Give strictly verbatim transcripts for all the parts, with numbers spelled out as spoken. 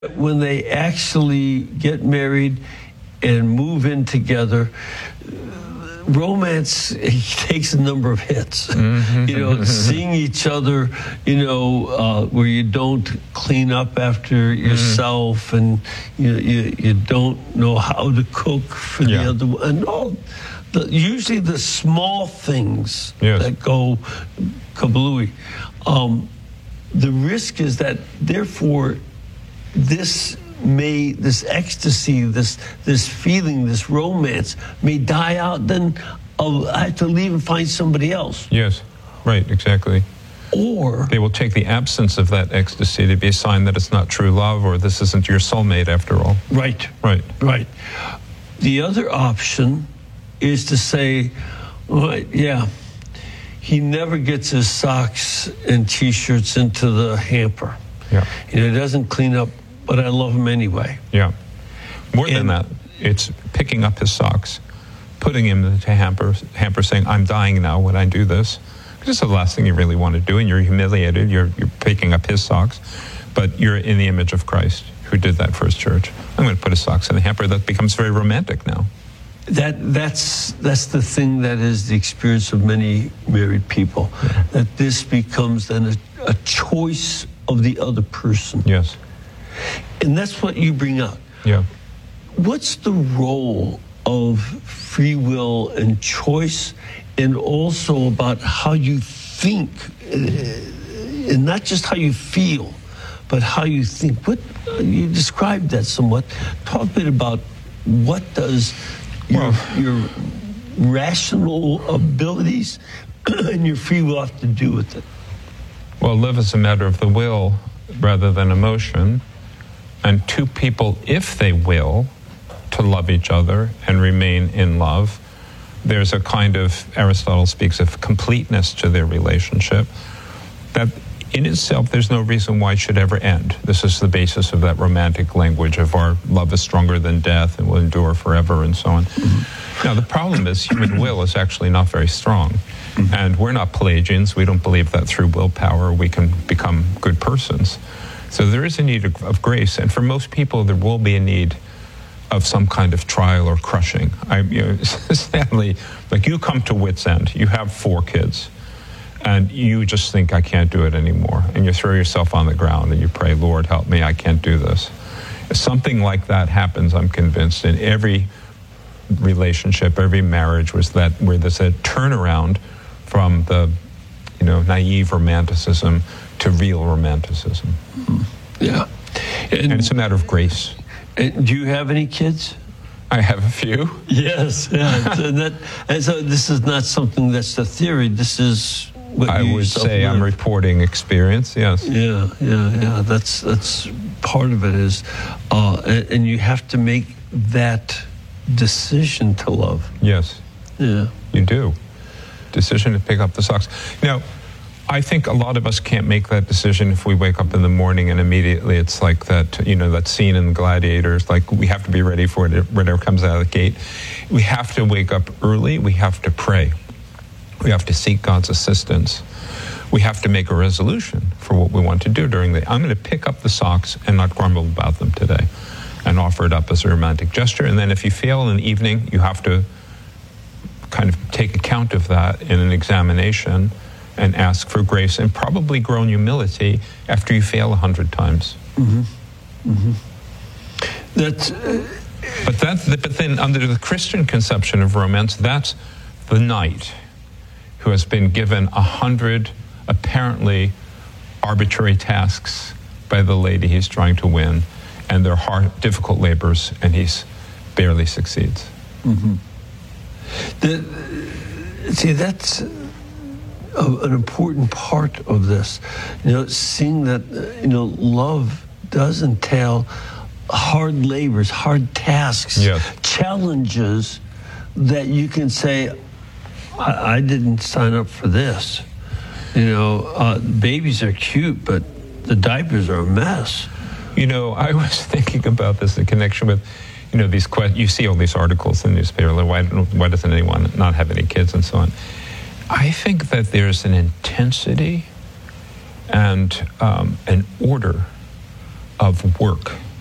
when they actually get married and move in together, romance takes a number of hits. Mm-hmm. You know, seeing each other, you know, uh, where you don't clean up after yourself, mm-hmm. and you, you you don't know how to cook for yeah. the other one, and all. The, usually the small things yes. that go kablooey. Um, the risk is that, therefore, this may, this ecstasy, this this feeling, this romance may die out. Then I'll, I have to leave and find somebody else. Yes, right, exactly. Or they will take the absence of that ecstasy to be a sign that it's not true love, or this isn't your soulmate after all. Right, right, right. The other option is to say, well, yeah, he never gets his socks and T-shirts into the hamper. Yeah, you know, he doesn't clean up, but I love him anyway. Yeah. More and, than that, it's picking up his socks, putting him into the hamper, hamper saying, I'm dying now when I do this. This is the last thing you really want to do, and you're humiliated. You're, you're picking up his socks, but you're in the image of Christ, who did that for his church. I'm going to put his socks in the hamper. That becomes very romantic now. That that's that's the thing that is the experience of many married people, yeah. that this becomes then a, a choice of the other person. Yes. And that's what you bring up. Yeah. What's the role of free will and choice, and also about how you think, and not just how you feel, but how you think? What you described that somewhat. Talk a bit about what does your, your rational abilities and your free will have to do with it? Well, love is a matter of the will rather than emotion. And two people, if they will, to love each other and remain in love, there's a kind of, Aristotle speaks of completeness to their relationship, that in itself there's no reason why it should ever end. This is the basis of that romantic language of our love is stronger than death and will endure forever and so on. Mm-hmm. Now the problem is human will is actually not very strong. Mm-hmm. And we're not Pelagians. We don't believe that through willpower we can become good persons. So there is a need of, of grace, and for most people there will be a need of some kind of trial or crushing. I, you know, Stanley, like you come to wit's end, you have four kids, and you just think, I can't do it anymore, and you throw yourself on the ground and you pray, Lord, help me, I can't do this. Something like that happens, I'm convinced, in every relationship, every marriage, was that where there's a turnaround from the, you know, naive romanticism to real romanticism. Yeah. And, and it's a matter of grace. And do you have any kids? I have a few. Yes. Yeah. and, that, and so this is not something that's the theory. This is what I you would say learned. I'm reporting experience, yes. Yeah, yeah, yeah. That's, that's part of it is, uh, and, and you have to make that decision to love. Yes. Yeah. You do. Decision to pick up the socks. Now, I think a lot of us can't make that decision if we wake up in the morning and immediately it's like that, you know, that scene in Gladiators, like we have to be ready for it, whatever comes out of the gate. We have to wake up early. We have to pray. We have to seek God's assistance. We have to make a resolution for what we want to do during the day. I'm going to pick up the socks and not grumble about them today and offer it up as a romantic gesture. And then if you fail in the evening, you have to kind of take account of that in an examination and ask for grace, and probably grow in humility after you fail a hundred times. Mm-hmm. Mm-hmm. That's, uh, but that, but then under the Christian conception of romance, that's the knight who has been given a hundred apparently arbitrary tasks by the lady he's trying to win, and they're hard, difficult labors, and he's barely succeeds. Mm-hmm. The, see, that's A, an important part of this, you know, seeing that, you know, love does entail hard labors, hard tasks, yes. challenges that you can say, I, I didn't sign up for this. You know, uh, babies are cute, but the diapers are a mess. You know, I was thinking about this in connection with, you know, these questions. You see all these articles in the newspaper, like, why, why doesn't anyone not have any kids and so on. I think that there's an intensity and um, an order of work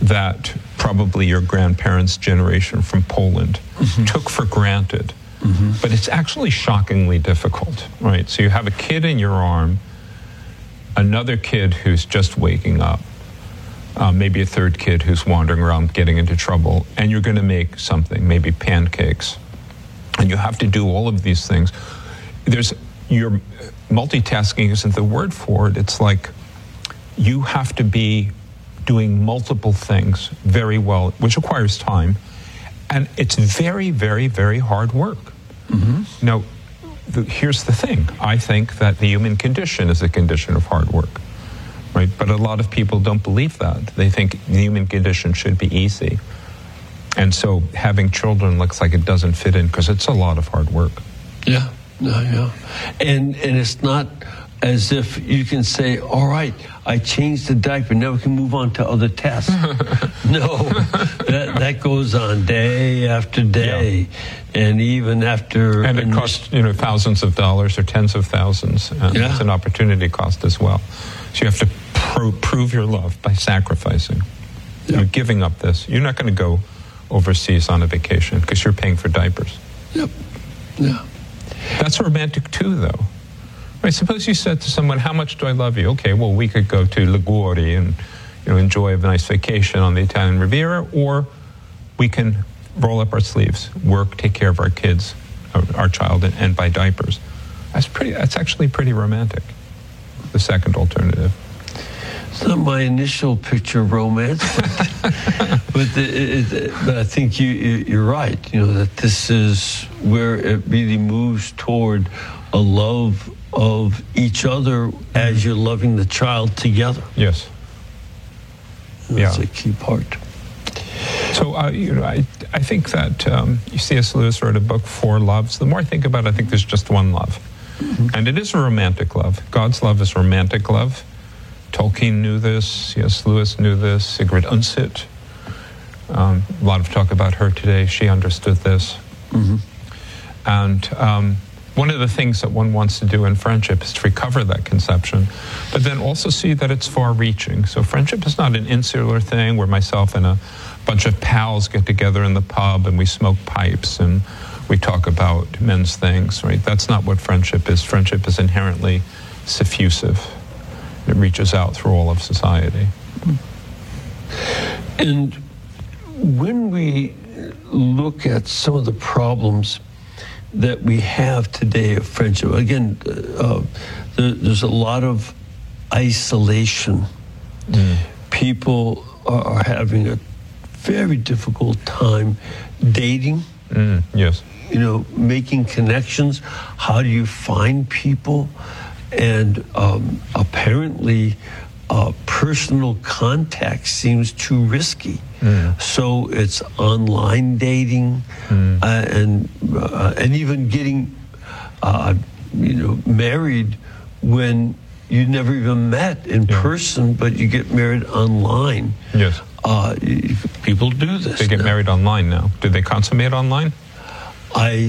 that probably your grandparents' generation from Poland mm-hmm. took for granted. Mm-hmm. But it's actually shockingly difficult, right? So you have a kid in your arm, another kid who's just waking up, uh, maybe a third kid who's wandering around getting into trouble, and you're going to make something, maybe pancakes. And you have to do all of these things. There's, your multitasking isn't the word for it. It's like you have to be doing multiple things very well, which requires time. And it's very, very, very hard work. Mm-hmm. Now, the, here's the thing. I think that the human condition is a condition of hard work, right? But a lot of people don't believe that. They think the human condition should be easy. And so having children looks like it doesn't fit in because it's a lot of hard work. Yeah, no, yeah. And, and it's not as if you can say, all right, I changed the diaper, now we can move on to other tasks. No, that, that goes on day after day, yeah. and even after... And it costs, you know, thousands of dollars or tens of thousands, and yeah. it's an opportunity cost as well. So you have to pro- prove your love by sacrificing. Yeah. You're giving up this. You're not going to go overseas on a vacation because you're paying for diapers. Yep, yeah. That's romantic too, though. Right, suppose you said to someone, how much do I love you? Okay, well, we could go to Liguori and, you know, enjoy a nice vacation on the Italian Riviera, or we can roll up our sleeves, work, take care of our kids, our, our child, and, and buy diapers. That's pretty. That's actually pretty romantic, the second alternative. It's not my initial picture of romance, but, but, the, it, it, but I think you, you're right, you know, that this is where it really moves toward a love of each other as you're loving the child together. Yes. That's yeah. a key part. So, uh, you know, I, I think that um, C S Lewis wrote a book, Four Loves. The more I think about it, I think there's just one love. Mm-hmm. And it is a romantic love. God's love is romantic love. Tolkien knew this. C S Lewis knew this. Sigrid Undset. Um, a lot of talk about her today. She understood this. Mm-hmm. And um, one of the things that one wants to do in friendship is to recover that conception, but then also see that it's far-reaching. So friendship is not an insular thing where myself and a bunch of pals get together in the pub and we smoke pipes and we talk about men's things, right? That's not what friendship is. Friendship is inherently suffusive. It reaches out through all of society. And when we look at some of the problems that we have today of friendship, again, uh, there, there's a lot of isolation. Mm. People are having a very difficult time dating. Mm, yes. You know, making connections. How do you find people? And um, apparently, uh, personal contact seems too risky. Mm. So it's online dating, mm. uh, and uh, and even getting, uh, you know, married when you never even met in yeah. person, but you get married online. Yes. Uh, people do this. They get now. married online now. Do they consummate online? I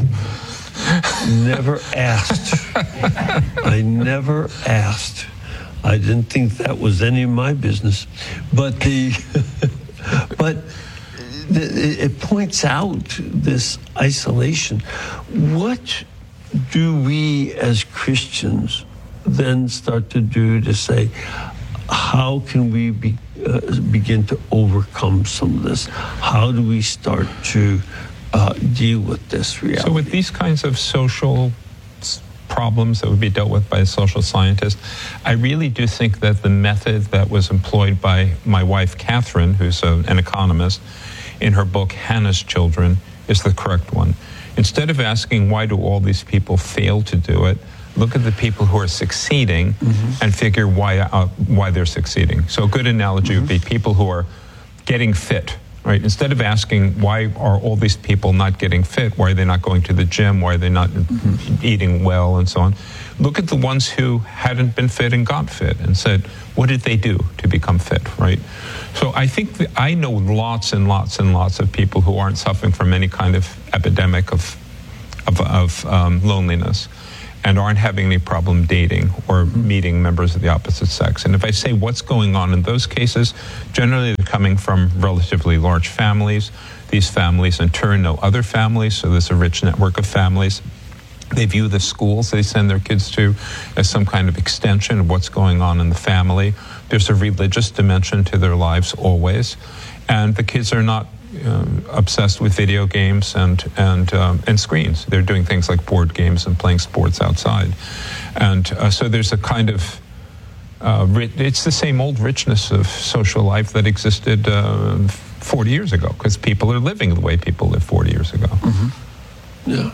never asked. I never asked. I didn't think that was any of my business. But the, but the, it points out this isolation. What do we as Christians then start to do to say, how can we be, uh, begin to overcome some of this? How do we start to uh, deal with this reality? So with these kinds of social problems that would be dealt with by a social scientist, I really do think that the method that was employed by my wife, Catherine, who's a, an economist, in her book, Hannah's Children, is the correct one. Instead of asking, why do all these people fail to do it, look at the people who are succeeding mm-hmm. and figure why uh, why they're succeeding. So a good analogy mm-hmm. would be people who are getting fit, right? Instead of asking, why are all these people not getting fit? Why are they not going to the gym? Why are they not mm-hmm. eating well and so on? Look at the ones who hadn't been fit and got fit and said, what did they do to become fit, right? So I think that I know lots and lots and lots of people who aren't suffering from any kind of epidemic of, of, of um, loneliness. and aren't having any problem dating or meeting members of the opposite sex. And if I say what's going on in those cases, generally they're coming from relatively large families. These families in turn know other families, so there's a rich network of families. They view the schools they send their kids to as some kind of extension of what's going on in the family. There's a religious dimension to their lives always. And the kids are not uh, obsessed with video games and and um, and screens. They're doing things like board games and playing sports outside. And uh, so there's a kind of, uh, ri- it's the same old richness of social life that existed uh, forty years ago, because people are living the way people lived forty years ago. Mm-hmm. Yeah.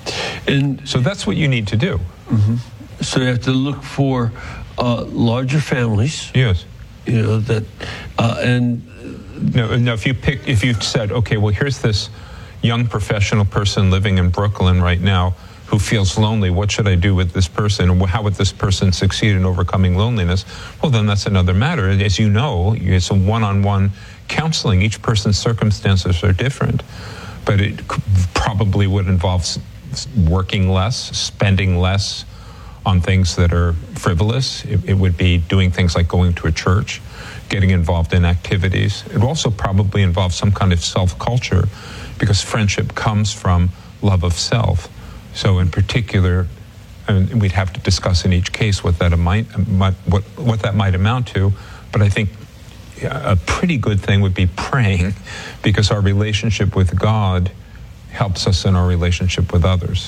And so that's what you need to do. Mm-hmm. So you have to look for uh, larger families. Yes. You know that, uh, and no, no. If you pick, if you said, okay, well, here's this young professional person living in Brooklyn right now who feels lonely. What should I do with this person? And how would this person succeed in overcoming loneliness? Well, then that's another matter. As you know, it's a one-on-one counseling. Each person's circumstances are different, but it probably would involve working less, spending less on things that are frivolous. It, it would be doing things like going to a church, getting involved in activities. It also probably involves some kind of self-culture, because friendship comes from love of self. So in particular, and we'd have to discuss in each case what that might, what what that might amount to, but I think a pretty good thing would be praying, because our relationship with God helps us in our relationship with others.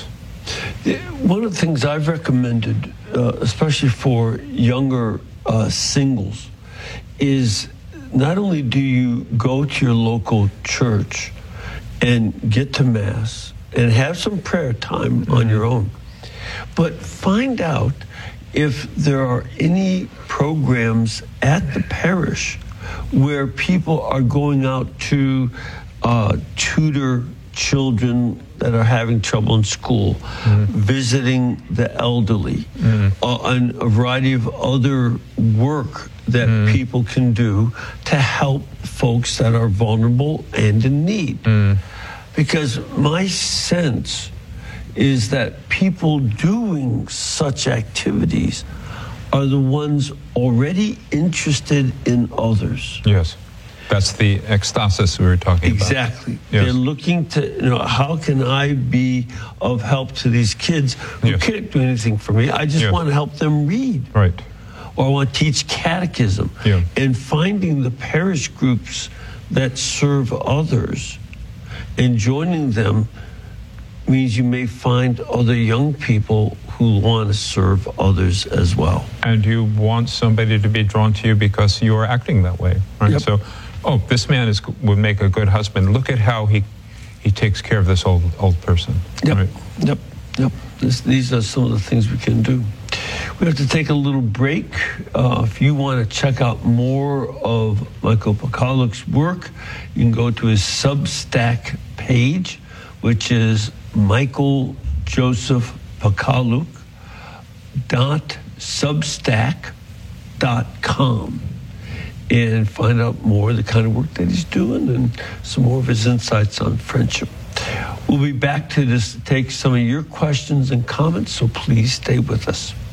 One of the things I've recommended, uh, especially for younger uh, singles, is not only do you go to your local church and get to Mass and have some prayer time mm-hmm. on your own, but find out if there are any programs at the parish where people are going out to uh, tutor children that are having trouble in school, mm-hmm. visiting the elderly, mm-hmm. uh, and a variety of other work that mm-hmm. people can do to help folks that are vulnerable and in need. Mm-hmm. Because my sense is that people doing such activities are the ones already interested in others. Yes. That's the ecstasis we were talking exactly. about. Exactly. Yes. They're looking to, you know, how can I be of help to these kids who yes. can't do anything for me? I just yes. want to help them read. Right. Or I want to teach catechism. Yeah. And finding the parish groups that serve others and joining them means you may find other young people who want to serve others as well. And you want somebody to be drawn to you because you are acting that way, right? Yep. So, oh, this man is would make a good husband. Look at how he he takes care of this old old person. Yep, right? yep, yep. This, these are some of the things we can do. We have to take a little break. Uh, if you want to check out more of Michael Pakaluk's work, you can go to his Substack page, which is Michael Joseph Pakaluk dot substack dot com, and find out more of the kind of work that he's doing and some more of his insights on friendship. We'll be back to this, take some of your questions and comments, so please stay with us.